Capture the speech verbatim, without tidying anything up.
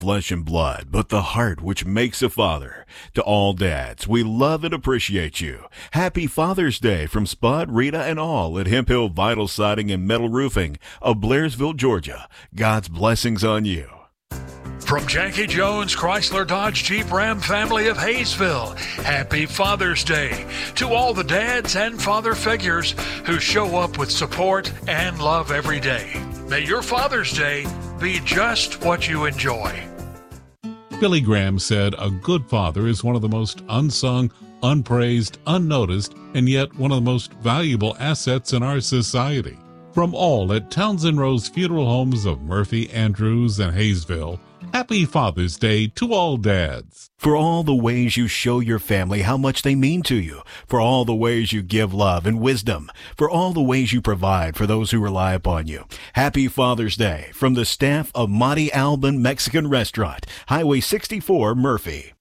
flesh and blood, but the heart which makes a father. To all dads, we love and appreciate you. Happy Father's Day from Spud, Rita, and all at Hemp Hill Vital Siding and Metal Roofing of Blairsville, Georgia. God's blessings on you. From Jackie Jones Chrysler Dodge Jeep Ram family of Hayesville, happy Father's Day to all the dads and father figures who show up with support and love every day. May your Father's Day be just what you enjoy. Billy Graham said, "A good father is one of the most unsung, unpraised, unnoticed, and yet one of the most valuable assets in our society." From all at Townsend Rose Funeral Homes of Murphy, Andrews, and Hayesville, happy Father's Day to all dads. For all the ways you show your family how much they mean to you, for all the ways you give love and wisdom, for all the ways you provide for those who rely upon you. Happy Father's Day from the staff of Monte Alban Mexican Restaurant, Highway sixty-four, Murphy.